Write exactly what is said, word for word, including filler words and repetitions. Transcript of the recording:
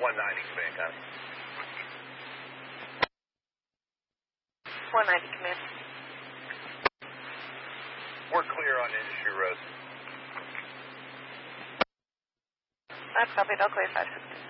one ninety, command, copy. one ninety, command. We're clear on Industry Road. That's copied. I'll clear five sixty.